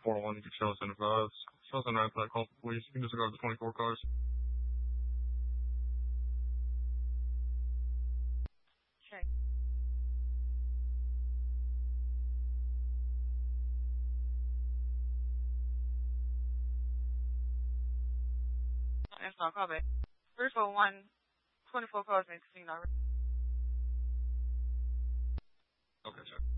401, you can show us in advise. Show us in advise that call, please. You can disregard the 24 cars. Check. That's not call back. 341, 24 cars in casino. Okay, check.